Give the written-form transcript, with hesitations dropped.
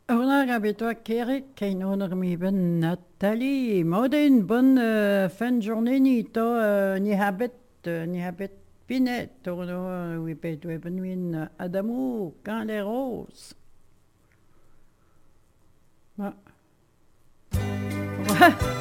On a rabito Kerry, kain on mi ben Nathalie. Mode une bonne fin de journée ni habit pinet on oui pet ben win Adamou quand les roses. Ouais.